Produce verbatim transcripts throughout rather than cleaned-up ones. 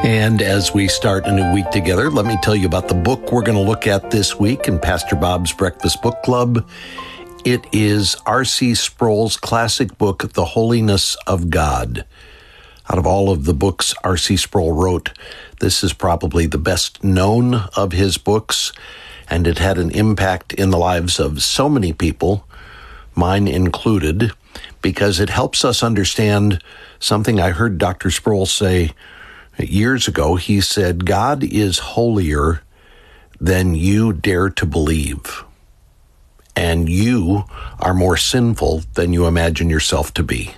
And as we start a new week together, let me tell you about the book we're going to look at this week in Pastor Bob's Breakfast Book Club. It is R C Sproul's classic book, The Holiness of God. Out of all of the books R C Sproul wrote, this is probably the best known of his books, and it had an impact in the lives of so many people, mine included, because it helps us understand something I heard Doctor Sproul say years ago. He said, God is holier than you dare to believe, and you are more sinful than you imagine yourself to be.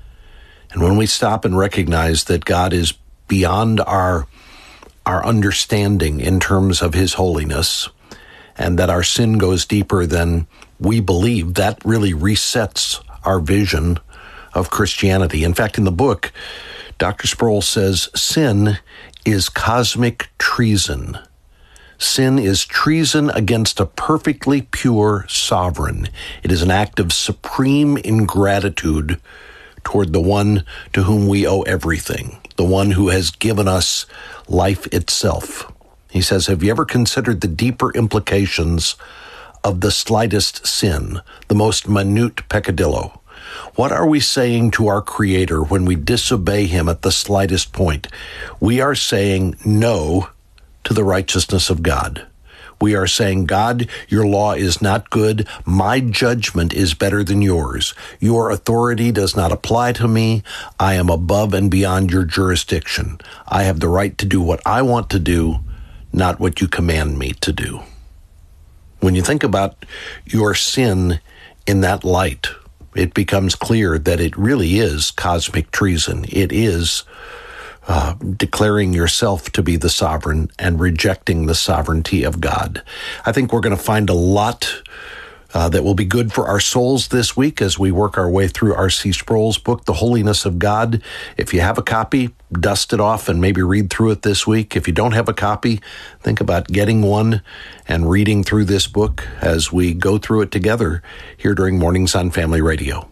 And when we stop and recognize that God is beyond our, our understanding in terms of his holiness, and that our sin goes deeper than we believe, that really resets our vision of Christianity. In fact, in the book, Doctor Sproul says, sin is cosmic treason. Sin is treason against a perfectly pure sovereign. It is an act of supreme ingratitude toward the one to whom we owe everything, the one who has given us life itself. He says, have you ever considered the deeper implications of the slightest sin, the most minute peccadillo? What are we saying to our Creator when we disobey him at the slightest point? We are saying no to the righteousness of God. We are saying, God, your law is not good. My judgment is better than yours. Your authority does not apply to me. I am above and beyond your jurisdiction. I have the right to do what I want to do, not what you command me to do. When you think about your sin in that light, it becomes clear that it really is cosmic treason. It is uh, declaring yourself to be the sovereign and rejecting the sovereignty of God. I think we're going to find a lot uh, that will be good for our souls this week as we work our way through R C Sproul's book, The Holiness of God. If you have a copy, dust it off and maybe read through it this week. If you don't have a copy, think about getting one and reading through this book as we go through it together here during Mornings on Family Radio.